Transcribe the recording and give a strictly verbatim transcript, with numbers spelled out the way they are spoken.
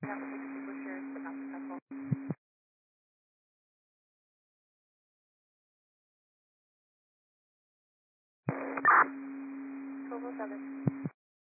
That was extinguishers, but not successful. twelve oh seven.